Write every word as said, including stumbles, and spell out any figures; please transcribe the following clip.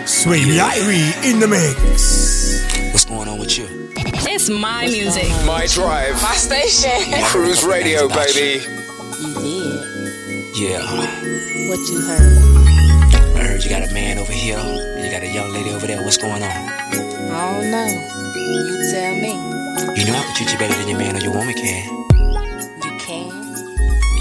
Sway Lyrie in the mix. What's going on with you? It's my music. My drive. My station. Cruise radio, baby. You did? Yeah. What you heard? I heard you got a man over here. And you got a young lady over there. What's going on? I don't know. You tell me. You know I can treat you better than your man or your woman can.